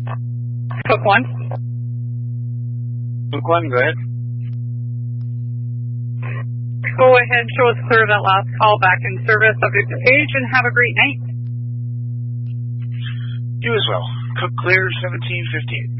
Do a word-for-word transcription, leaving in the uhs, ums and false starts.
Cook one. Cook one, go ahead. Go ahead, show us clear that last call back in service. Subject to page, and have a great night. You as well. Cook clear seventeen fifty-eight.